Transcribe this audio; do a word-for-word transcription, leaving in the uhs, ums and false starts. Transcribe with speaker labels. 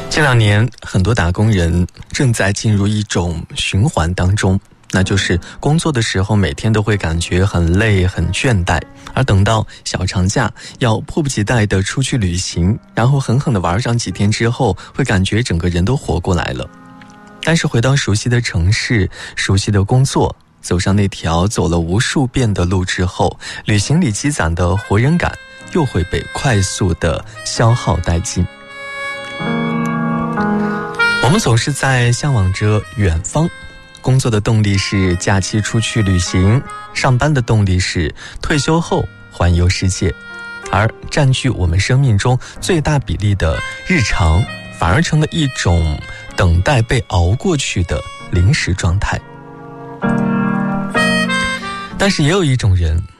Speaker 1: 这两年很多打工人正在进入一种循环当中，那就是工作的时候每天都会感觉很累很倦怠，而等到小长假要迫不及待地出去旅行，然后狠狠地玩上几天之后，会感觉整个人都活过来了。但是回到熟悉的城市，熟悉的工作，走上那条走了无数遍的路之后，旅行里积攒的活人感又会被快速地消耗殆尽。我们总是在向往着远方，工作的动力是假期出去旅行，上班的动力是退休后环游世界，而占据我们生命中最大比例的日常，反而成了一种等待被熬过去的临时状态。但是也有一种人，